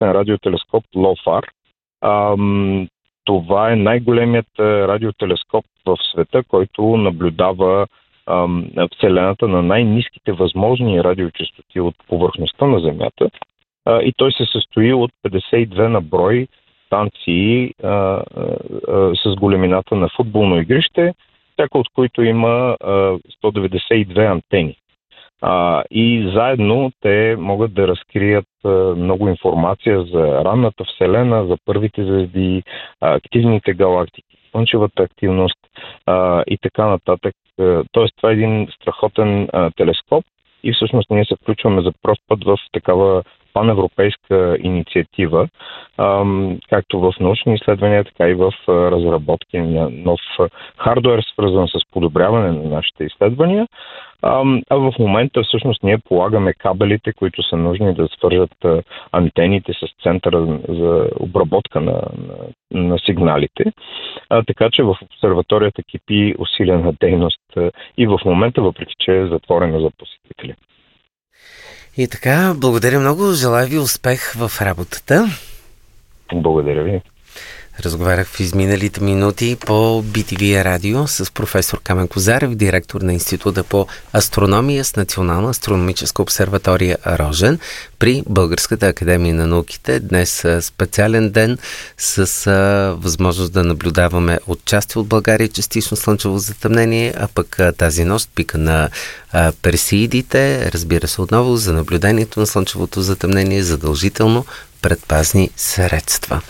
съвместен радиотелескоп LOFAR. Това е най-големият радиотелескоп в света, който наблюдава Вселената на най-ниските възможни радиочестоти от повърхността на Земята. И той се състои от 52 на брой станции с големината на футболно игрище, всяка от които има 192 антени. И заедно те могат да разкрият много информация за ранната Вселена, за първите звезди, активните галактики, слънчевата активност и така нататък. Тоест, това е един страхотен телескоп и всъщност ние се включваме за пръв път в такава паневропейска инициатива, както в научни изследвания, така и в разработки на нов хардуер, свързан с подобряване на нашите изследвания. А в момента всъщност ние полагаме кабелите, които са нужни да свържат антените с центъра за обработка на сигналите. Така че в обсерваторията кипи усилена дейност и в момента, въпреки че е затворена за посетители. И така, благодаря много. Желая ви успех в работата. Благодаря ви. Разговарях в изминалите минути по BTV радио с професор Камен Козарев, директор на Института по астрономия с Национална астрономическа обсерватория Рожен при Българската академия на науките. Днес специален ден с възможност да наблюдаваме отчасти от България частично слънчево затъмнение, а пък тази нощ пика на Персеидите. Разбира се, отново за наблюдението на слънчевото затъмнение задължително предпазни средства.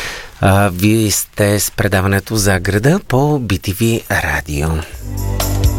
Вие сте с предаването за града по BTV радио.